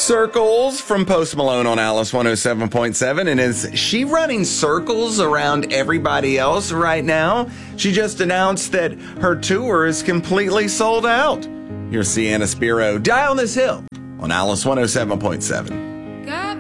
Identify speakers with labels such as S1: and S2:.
S1: Circles from Post Malone on Alice 107.7. And is she running circles around everybody else right now? She just announced that her tour is completely sold out. Here's Sienna Spiro, Die on This Hill on Alice 107.7.